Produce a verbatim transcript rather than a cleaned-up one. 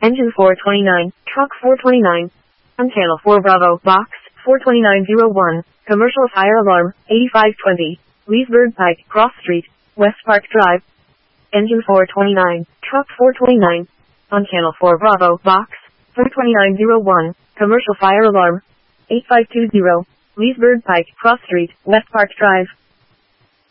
Engine four twenty-nine, Truck four twenty-nine. On Channel four Bravo, Box four twenty-nine oh one, Commercial Fire Alarm, eighty-five twenty, Leesburg Pike, Cross Street, West Park Drive. Engine four twenty-nine, Truck four twenty-nine. On Channel four Bravo, Box four twenty-nine oh one, Commercial Fire Alarm, eighty-five twenty, Leesburg Pike, Cross Street, West Park Drive.